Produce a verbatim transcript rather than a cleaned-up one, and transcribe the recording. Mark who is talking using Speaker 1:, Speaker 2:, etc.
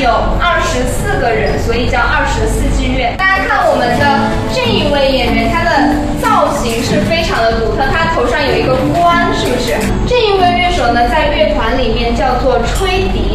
Speaker 1: 有二十四个人，所以叫二十四季乐。大家看我们的这一位演员，他的造型是非常的独特，他头上有一个冠，是不是？这一位乐手呢，在乐团里面叫做吹笛。